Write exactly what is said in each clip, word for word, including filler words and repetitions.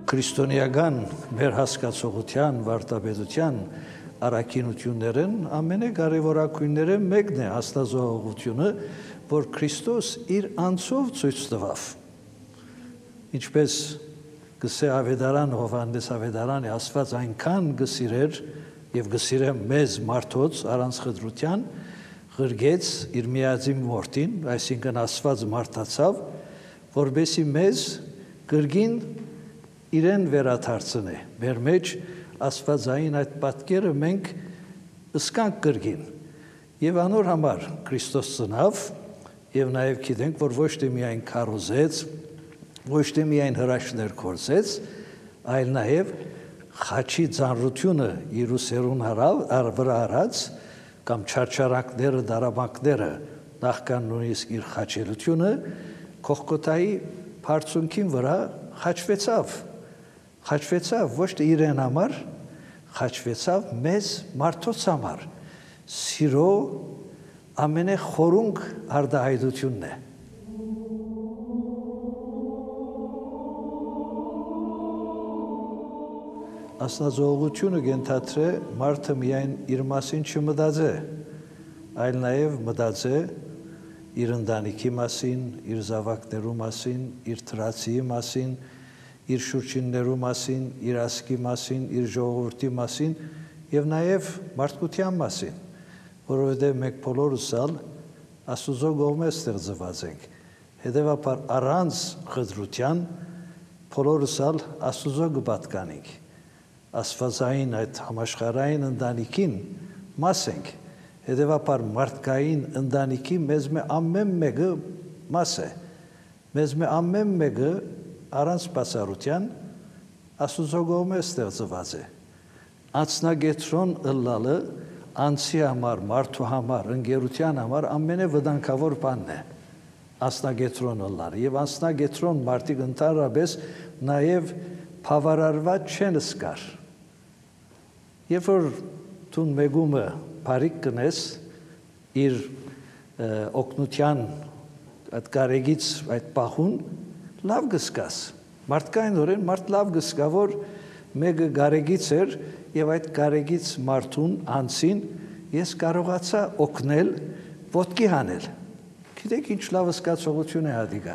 քրիստոնեական մեր հասկացողության, վարդապետության առաքինություններն ամենակարևորագույնները մեկն է աստվածողությունը, որ Քրիստոս իր անձով ցույց տվավ։ Ինչպես գսե ավետարան Հովհաննես ավետարանը Աստված այնքան գսիրեր եւ գսիրե մեզ մարդոց առանց խտրության, ղրգեց իր միածին որդին, այսինքն Աստված մարդացավ, որբեսի մեզ գրգին իրեն վերադարձնե։ Մեր մեջ Աստվածային այդ պատկերը մենք ըսկանք գրգին։ Եվ անոր համար Քրիստոս ծնավ, եւ նաեւ գիտենք, որ ոչ թե միայն քարոզեց, ոչ թե միայն հրաշքներ կործեց, այլ նաեւ խաչի ծանրությունը Երուսերուն վրա արած կամ չարչարանքները, դարաբանքները նախքան նույնիսկ իր խաչելությունը Կողկոթայի բարձունքին վրա խաչվեցավ։ Խաչվեցավ ոչ թե իրեն համար, խաչվեցավ մեզ մարդոց համար։ Սիրո ամենախորունկ արդահայտությունն է։ Աստվածողությունը գենթացրե մարդը միայն իր մասին չմտածե, այլ նաև մտածե իր ընտանիքի մասին, իր զավակներու մասին, իր թրացիի մասին, իր շուրջիններու մասին, իր ազգի մասին, իր ժողովրդի մասին եւ նաև մարդկության մասին, որովհետեւ մենք բոլորս ալ Աստուծո կողմէ ստեղծված ենք։ Հետևաբար առանց խտրության բոլորս ալ Աստուծո կպատկանենք։ Աստվածային այդ համաշխարհային ընտանիքին մաս ենք։ Հետևաբար մարդկային ընտանիքի մեզ մե ամեն մեկը մաս է։ Մեզ մե ամեն մեկը առանց բացառության Աստուծո կողմէ ստեղծված է։ Անձնագետրոն ըլլալը անձի համար, մարդու համար, ընկերության համար ամենավտանգավոր բանն է։ Անձնագետրոն ըլլալը եւ անձնագետրոն մարդիկ ընդհանրապես նաեւ բավարարված չեն զգար։ Երբ որ դու մեգումը բարիք կնես իր օգնության այդ կարեգից այդ պահուն լավ գսկաս։ Մարդկայնորեն մարդ լավ գսկա, որ մեկը կարեգից էր եւ այդ կարեգից մարդուն անցին ես կարողացա օգնել ոտքի հանել։ Գիտեք ինչ լավ զգացողություն է հատիկա։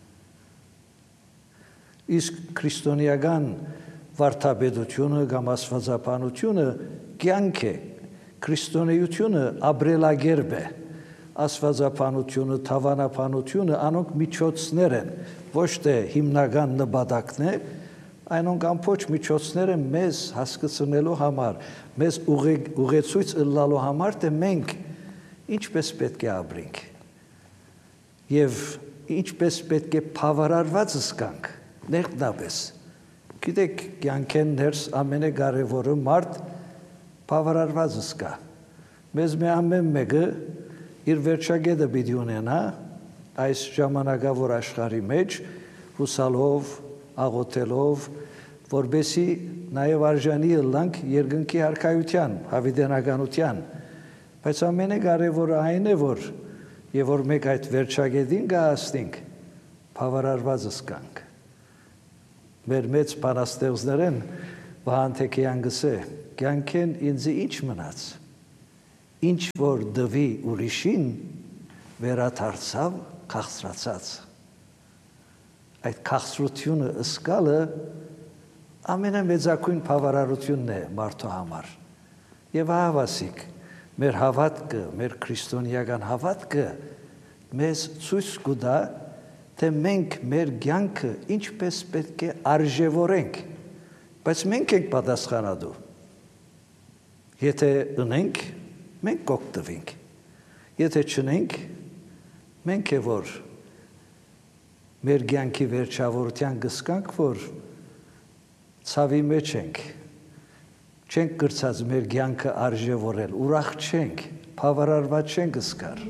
Իսկ քրիստոնեական վարդապետությունը կամ աստվածաբանությունը կյանք է, քրիստոնեությունը ապրելակերպ է, աստվածաբանությունը, թավանաբանությունը անոնք միջոցներ են, ոչ թե հիմնական նպատակն է, այնոնք ամբողջ միջոցներ են մեզ հասկացնելու համար, մեզ ուղեցույց ըլլալու համար, թե մենք ինչպես պետք է ապրենք եւ ինչպես պետք է բավարարված զգանք, ներքնապես։ Գիտեք, կյանքեն ներս ամենակարևորը մարդ բավարարված զգա։ Մեզ մի ամեն մեկը իր վերջագետը պիտի ունենա այս ժամանակավոր աշխարհի մեջ, հուսալով, աղոթելով, որբեսի նաև արժանի ըլլանք երկնքի արքայության, հավիտենականության։ Բայց ամենակարևորը այն է, որ եւ որ մեկ այդ վերջագետին գահստենք, բավարարված զգանք։ Մեր մեծ բանաստեղծներն Վահան Թեքեյան գսե, կյանքեն ինձ ինչ մնաց, ինչ որ դվի ուրիշին վերադարձավ քաղցրացած։ Այդ քաղցրությունը ըսկալը ամենամեծակույն բավարարությունն է մարդու համար։ Եվ հավասիկ, մեր հավատքը, մեր քրիստոնեական հավատքը մեզ ցույց կտա, թե մենք մեր կյանքը ինչպես պետք է արժևորենք, բայց մենք ենք պատասխանատու։ Եթե ունենք, մենք կօգտվենք։ Եթե չունենք, մենք է որ մեր կյանքի վերջավորության կզգանք, որ ցավի մեջ ենք, չենք կրծած մեր կյանքը արժևորել, ուրախ չենք, բավարարված չենք զգար։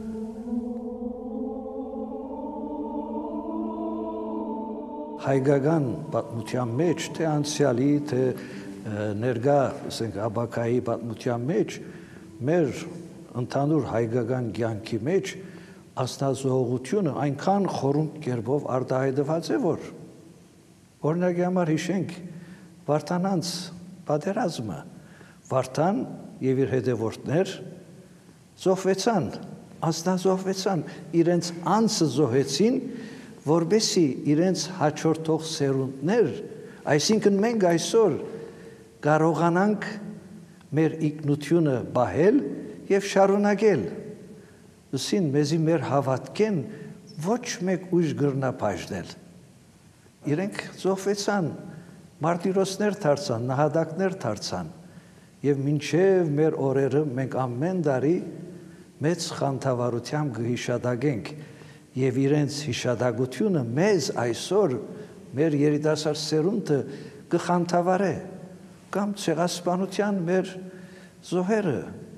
Հայկական պատմության մեջ, թե անցյալի, թե ներկա, ասենք, ապագայի պատմության մեջ, մեր ընդհանուր հայկական կյանքի մեջ աստվածողությունը այնքան խորհուրդ կերպով արտահայտված է, որ Օրինակի համար հիշենք Վարդանանց պատերազմը, Վարդան եւ իր հետևորդներ զոհվեցան, անձնազոհվեցան, իրենց անձը զոհեցին, որբեսի իրենց հաջորդող սերունդներ, այսինքն մենք այսօր կարողանանք մեր ինքնությունը պահել եւ շարունակել։ Ուսին մեզի մեր հավատքեն ոչ մեկ ուժ գրնա բաժնել։ Իրենք զոհվեցան, մարտիրոսներ դարձան, նահատակներ դարձան, եւ մինչեւ մեր օրերը մենք ամեն տարի մեծ խանդավառությամբ կհիշադակենք եւ իրենց հիշադակությունը մեզ այսօր մեր երիտասարդ սերունդը կխանդավառե կամ ցեղասպանության մեր զոհերը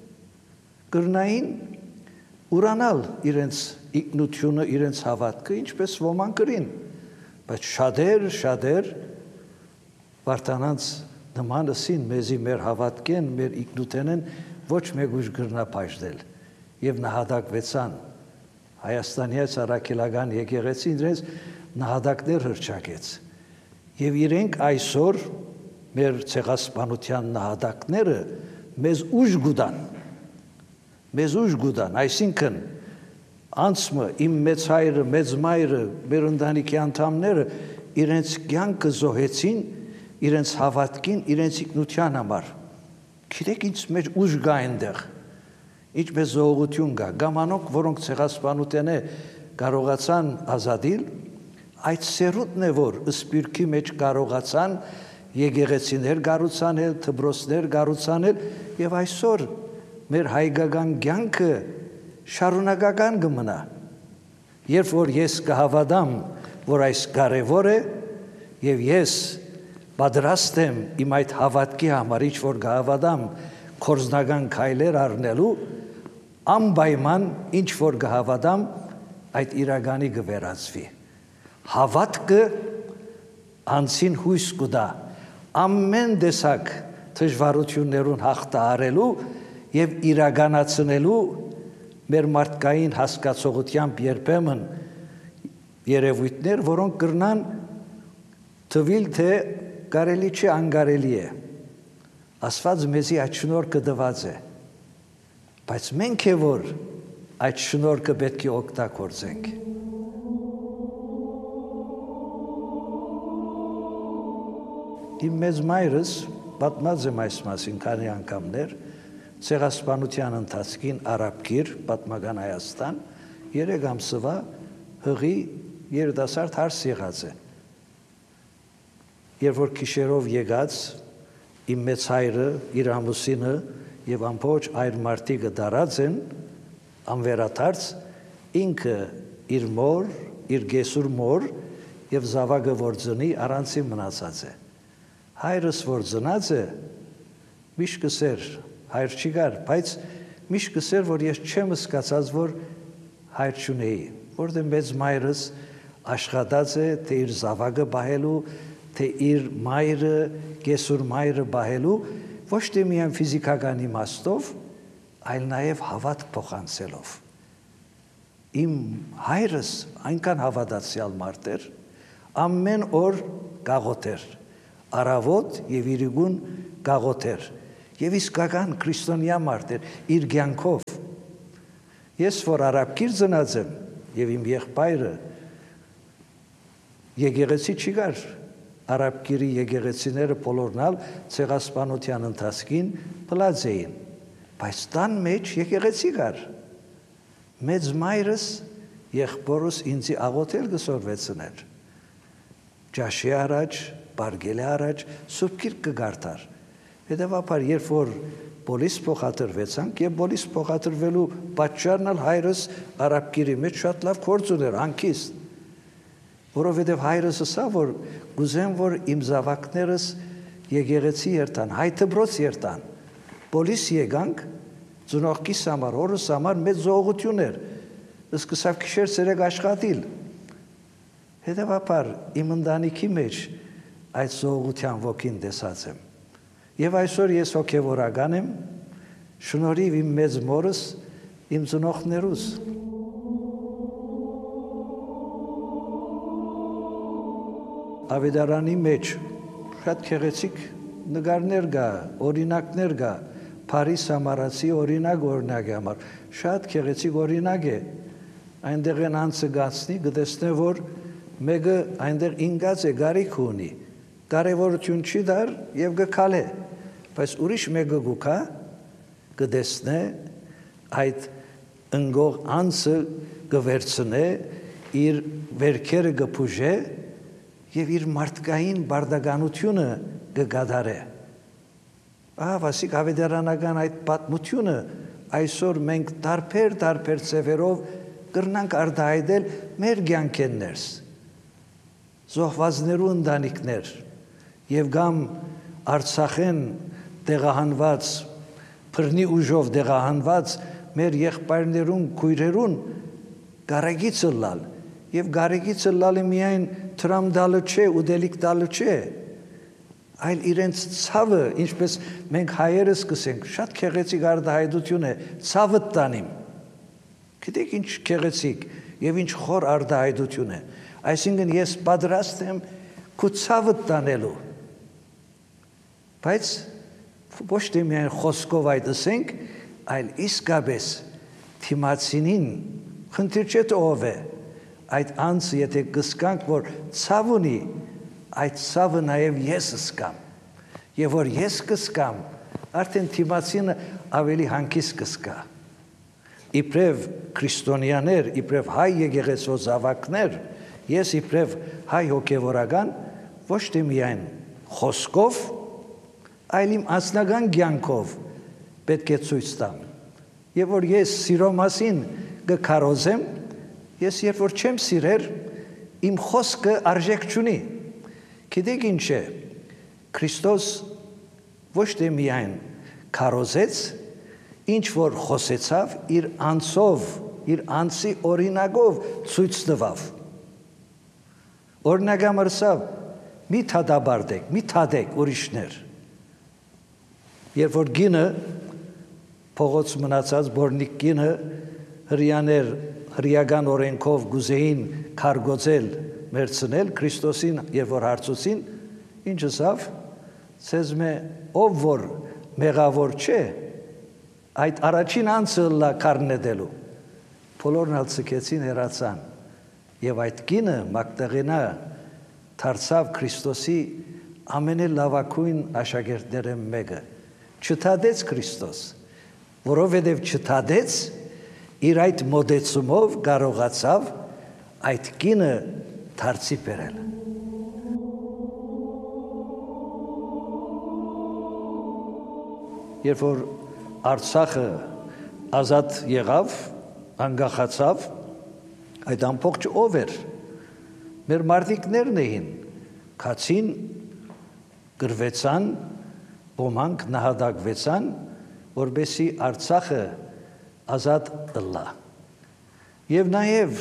կրնային ուրանալ իրենց ինքնությունը, իրենց հավատքը, ինչպես ոմանք կրին, բայց շատեր, շատեր Վարդանանց նմանըսին մեզի մեր հավատքեն, մեր ինքնութենեն ոչ մեկ ուժ գրնա բաժնել եւ նահատակվեցան։ Հայաստանից առաքելական եկեղեցին իրենց նահատակներ հռչակեց եւ իրենք այսօր մեր ցեղասպանության նահատակները մեզ ուժ գուտան, մեզ ուժ գուտան, այսինքն անցմը, իմ մեծ հայրը, մեծ մայրը, մեր ընտանիքի անդամները իրենց կյանքը զոհեցին իրենց հավատքին, իրենց ինքնության համար։ Գիտեք ինչ մեր ուժ կա այնտեղ, ինչպես զոհություն կա, գամանոք, որոնք ցեղասպանության է կարողացան ազատիլ, այդ սերունդն է, որ սպիրկի մեջ կարողացան եկեղեցիներ կառուցանել, դպրոցներ կառուցանել եւ այսօր մեր հայկական կյանքը շարունակական կմնա։ Երբ որ ես կհավատամ, որ այս կարևոր է եւ ես պատրաստ եմ իմ այդ հավատքի համար ինչ որ կհավատամ կորզնական քայլեր առնելու, անպայման ինչ որ կհավատամ այդ իրականի կվերածվի։ Հավատքը անցին հույս կտա ամեն տեսակ դժվարություններուն հաղթահարելու եւ իրականացնելու մեր մարդկային հասկացողությամբ երբեմն երևույթներ, որոնք կրնան թվիլ թե կարելի չէ անկարելի է։ Աստված մեզի այդ շնորհքը տված է, բայց մենք է որ այդ շնորհքը պետք է օգտագործենք։ Իմ մեծ մայրս պատմած եմ այս մասին քանի անգամներ, ցեղասպանության ընթացքին Արաբկիր, պատմական Հայաստան, երեք ամսվա հղի երիտասարդ հարս եղած է։ Երբ որ գիշերով եկած իմ մեծ հայրը, իր ամուսինը եւ ամբողջ այլ մարդիկը դարած են, անվերադարձ, ինքը իր մոր, իր գեսուր մոր եւ զավակը որ ծնի առանցին մնացած է։ Հայրս որ ծնած է, միշտ կսեր, հայր չի գար, բայց միշտ կսեր, որ ես չեմ սկացած, որ հայր չունեի, որտեղ մեծ մայրս աշխատած է, թե իր զավակը բահելու, թե իր մայրը, գեսուր մայրը բահելու, ոչ թե միայն ֆիզիկական իմաստով, այլ նաև հավատք փոխանցելով։ Իմ հայրս այնքան հավատացյալ մարդ էր, ամեն օր գաղութեր, առավոտ եւ իրիկուն գաղութեր, եւ իսկական քրիստոնյա մարդ էր իր կյանքով։ Ես որ Արաբկիր ծնած եմ եւ իմ եղբայրը եկեղեցի չի գար, Արաբկիրի եկեղեցիները բոլորնալ ցեղասպանության ընթացքին փլած էին, բայց տան մեջ եկեղեցի գար։ Մեծ մայրս եղբորս ինձի աղոթել կսորվեցներ։ Ջաշի առաջ, բարգելի առաջ, Սուրբ Գիրք կգարտար։ Հետևաբար, երբ որ բոլիս փոխադրվեցանք եւ բոլիս փոխադրվելու պատճառն էլ հայրս Արաբկիրի մեջ շատ լավ գործ ուներ, անքիստ, որովհետեւ հայրս ասա, որ գուզեմ, որ իմ զավակներս եկեղեցի երթան, հայ դպրոց երթան։ Բոլիս եկանք, ծնողքիս համար, օրս համար մեծ զողություն էր, սկսավ գիշեր ցերեկ աշխատիլ։ Հետևաբար, իմ ընտանիքի մեջ այդ զողության ոգին տեսած եմ։ Եվ այսօր ես հոգևորական եմ, շնորհիվ իմ մեծ մորս, իմ ծնողներուս։ ավետարանի մեջ շատ քեղեցիկ նկարներ կա, օրինակներ կա, Փարիզ Սամարացի օրինակ օրինակի համար շատ քեղեցիկ օրինակ է, այնտեղ են անցը գացնի, կտեսնե, որ մեկը այնտեղ ինգած է, գարիք ունի, կարևորություն չի դար եւ գքալ է, բայց ուրիշ մեկը գուքա, կտեսնե այդ ընգող անցը կվերցնե, իր վերքերը կփուժե եւ իր մարդկային բարդականությունը կգադարե։ Ահա վասիկ ավետարանական այդ պատմությունը այսօր մենք տարբեր-տարբեր ձևերով կրնանք արտահայտել մեր կյանքերներս, զոհվածներու ընտանիքներ եւ կամ Արցախեն տեղահանված, բռնի ուժով տեղահանված մեր եղբայրներուն, քույրերուն գարեգիցը լալ եւ գարեգիցը լալը միայն տրամ դալը չէ, ուդելիք դալը չէ, այլ իրենց ցավը, ինչպես մենք հայերս կսենք, շատ քեղեցիկ արտահայտություն է, ցավը տանիմ։ Գիտեք ինչ քեղեցիկ եւ ինչ խոր արտահայտություն է։ Այսինքն ես պատրաստ եմ քո ցավը տանելու։ Բայց ոչ թե միայն խոսքով այդ ասենք, այլ իսկապես թիմացինին խնդիր չէ թե ով է։ Այդ անձը եթե կսկանք, որ ցավ ունի, այդ ցավը նաև ես կսկամ։ Եվ որ ես կսկամ, արդեն թիմացինը ավելի հանգիստ կսկա։ Իբրև քրիստոնյաներ, իբրև հայ եկեղեցու զավակներ, ես իբրև հայ հոգևորական ոչ թե միայն խոսքով, այլ իմ անձնական կյանքով պետք է ցույց տամ։ Եվ որ ես սիրո մասին կքարոզեմ, ես երբ որ չեմ սիրեր, իմ խոսքը արժեք չունի։ Գիտեք ինչ է, Քրիստոս ոչ թե միայն քարոզեց, ինչ որ խոսեցավ, իր անձով, իր անձի օրինակով ցույց տվավ։ Օրինակամրսավ, մի թադաբարդեք, մի թադեք ուրիշներ։ Երբ որ գինը, փողոց մնացած բորնիկ գինը, հրյաներ, հրյական օրենքով գուզեին քարգոծել, մերցնել Քրիստոսին, երբ որ հարցուցին, ինչ ասավ, ցեզ մե ով որ մեղավոր չէ, այդ առաջին անձը լա քարնետելու։ Բոլորն ալ ցկեցին հեռացան, եւ այդ կինը Մագդաղենա դարձավ Քրիստոսի ամենալավագույն աշակերտները մեկը։ Չթադեց Քրիստոս, որովհետև չթադեց, իր այդ մոդեցումով կարողացավ այդ կինը դարձի բերել։ Երբ որ Արցախը ազատ եղավ, անկախացավ, այդ ամբողջ ով էր։ Մեր մարդիկներն էին, քացին, գրվեցան, ոմանք նահատակվեցան, որբեսի Արցախը ազատ ըլլա։ Եվ նաև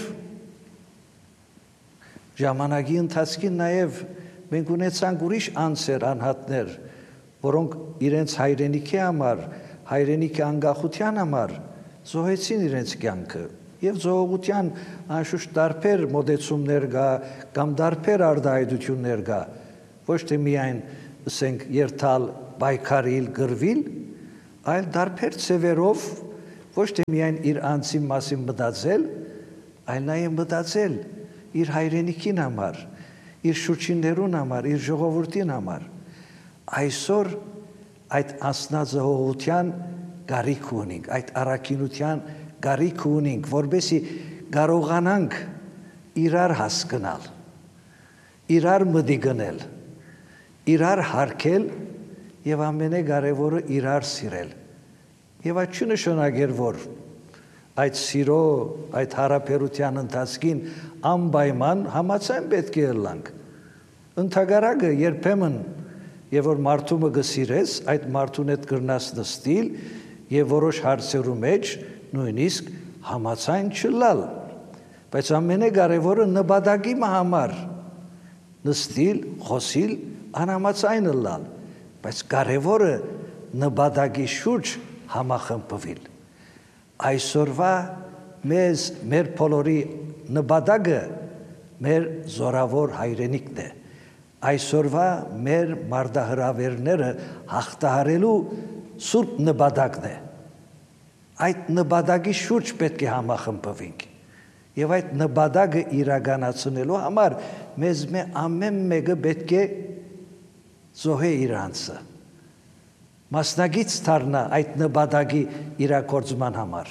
ժամանակի ընթացքին նաև մենք ունեցանք ուրիշ անձեր, անհատներ, որոնք իրենց հայրենիքի համար, հայրենիքի անկախության համար զոհեցին իրենց կյանքը եւ զոհության անշուշտ տարբեր մոդեցումներ կա կամ տարբեր արտահայտություններ կա, ոչ թե միայն ասենք երթալ, պայքարիլ, գրվիլ, այլ տարբեր ձևերով ոչ թե միայն իր անձի մասին մտածել, այլ նաև մտածել իր հայրենիքին համար, իր շուրջիններուն համար, իր ժողովրդին համար։ Այսօր այդ անձնազոհության գարիք ունենք, այդ առաքինության գարիք ունենք, որբեսի կարողանանք իրար հասկանալ, իրար մտիգնել, իրար հարգել եւ ամենակարևորը իրար սիրել։ Եվ այդ չնշանակեր, որ այդ սիրո, այդ հարաբերության ընթացքին անպայման համաձայն պետք է ըլլանք։ Ընդհակառակը երբեմն եւ որ մարդումը գսիրես, այդ մարդուն հետ կրնաս նստիլ եւ որոշ հարցերու մեջ նույնիսկ համաձայն չլալ։ Բայց ամենակարևորը նպատակի համար նստիլ, խոսիլ, անհամաձայն լալ, բայց կարևորը նպատակի շուրջ համախմբվել։ Այսօրվա մեզ, մեր բոլորի նպատակը մեր զորավոր հայրենիքն է, այսօրվա մեր մարդահրավերները հաղթահարելու սուրբ նպատակն է։ Այդ նպատակի շուրջ պետք է համախմբվենք։ Եվ այդ նպատակը իրականացնելու համար մեզ ամեն մեկը պետք է զոհե իր անձը, մասնագիծ դառնա այդ նպատակի իրագործման համար։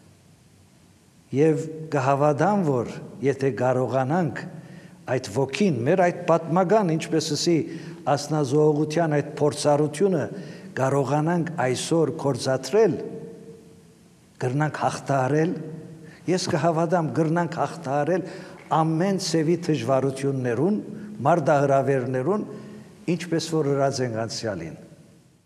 Եվ կհավատամ, որ եթե կարողանանք այդ ոգին, մեր այդ պատմական, ինչպես ասի, ասնազողության այդ փորձառությունը կարողանանք այսօր կործատրել, կրնանք հաղթահարել, ես կհավատամ կրնանք հաղթահարել ամեն ծևի դժվարություններուն, մարդահրավերներուն, ինչպես որ հրած ենք անցյալին։